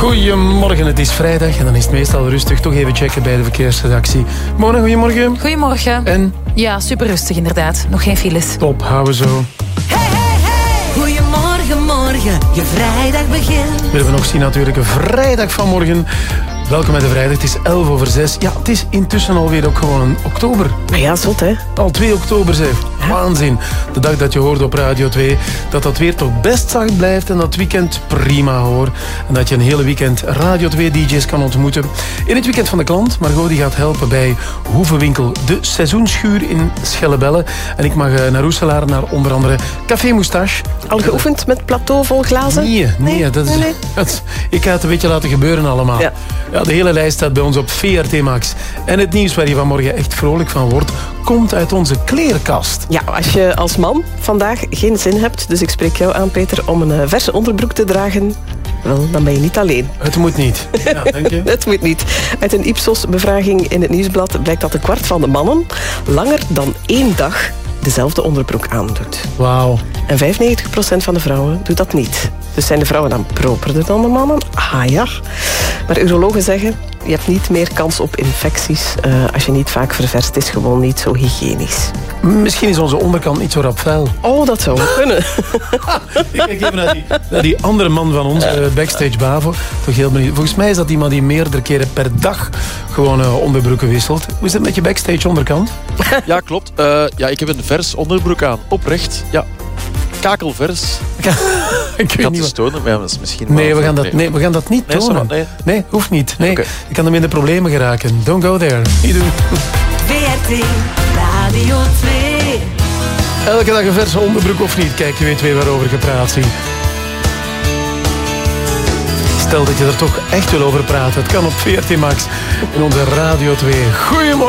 Goedemorgen, het is vrijdag en dan is het meestal rustig. Toch even checken bij de verkeersredactie. Mona, goedemorgen. Goedemorgen. En? Ja, super rustig inderdaad. Nog geen files. Top, houden we zo. Goedemorgen, morgen, je vrijdag begint. We hebben nog zien natuurlijk een vrijdag vanmorgen. Welkom bij de vrijdag, het is 6:11. Ja, het is intussen alweer ook gewoon een oktober. Maar ja, zot hè. Al 2 oktober, zeg. Waanzin. De dag dat je hoorde op Radio 2 dat weer toch best zacht blijft en dat weekend prima hoor. En dat je een hele weekend Radio 2 DJ's kan ontmoeten. In het weekend van de klant, Margot die gaat helpen bij Hoevenwinkel, de seizoenschuur in Schellebelle. En ik mag naar Roeselaar, naar onder andere Café Moustache. Al geoefend met plateau vol glazen? Nee. Ik ga het een beetje laten gebeuren allemaal. Ja, de hele lijst staat bij ons op VRT Max. En het nieuws waar je vanmorgen echt vrolijk van wordt, komt uit onze klerenkast. Ja, als je als man vandaag geen zin hebt, dus ik spreek jou aan, Peter, om een verse onderbroek te dragen, wel, dan ben je niet alleen. Het moet niet. Ja, denk je? Het moet niet. Uit een Ipsos-bevraging in het Nieuwsblad blijkt dat 1/4 van de mannen langer dan 1 dag dezelfde onderbroek aandoet. Wauw. En 95% van de vrouwen doet dat niet. Dus zijn de vrouwen dan properder dan de mannen? Ah ja. Maar urologen zeggen, je hebt niet meer kans op infecties als je niet vaak ververst. Het is gewoon niet zo hygiënisch. Misschien is onze onderkant niet zo rap vuil. Oh, dat zou kunnen. Ik kijk even naar die andere man van ons, backstage Bavo. Toch heel benieuwd. Volgens mij is dat iemand die meerdere keren per dag gewoon onderbroeken wisselt. Hoe is het met je backstage onderkant? Ja, klopt. Ik heb een vers onderbroek aan. Oprecht. Ja. Kakelvers. Ik weet niet tonen, maar misschien nee, we gaan dat niet tonen. Nee, hoeft niet. Nee. Okay. Je kan hem in de problemen geraken. Don't go there. Niet doen. VRT Radio 2. Elke dag een verse onderbroek of niet? Kijk, je weet weer waarover gepraat zie. Stel dat je er toch echt wil over praten. Het kan op VRT Max in onze Radio 2. Goedemorgen.